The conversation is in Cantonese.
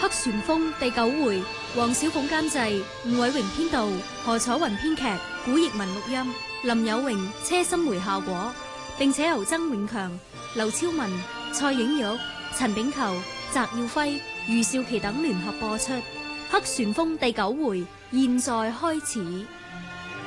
黑旋風第9回，黃小鳳監製，吳偉榮編導，何楚雲編劇，古譯文錄音，林有榮、車心梅效果，並且由曾永強、劉超文、蔡影玉、陳炳球、翟耀輝、余少琪等聯合播出。黑旋風第9回，現在開始。